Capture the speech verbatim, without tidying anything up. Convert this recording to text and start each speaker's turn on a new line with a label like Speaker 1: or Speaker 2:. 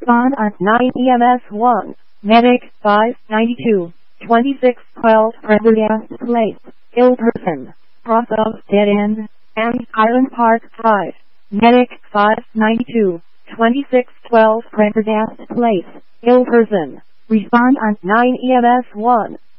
Speaker 1: Respond on nine E M S one. Medic five ninety-two. twenty-six twelve Prendergast Place. Ill person. Cross of Dead End. And Island Park Drive. Medic five ninety-two. twenty-six twelve Prendergast Place. Ill person. Respond on nine E M S one.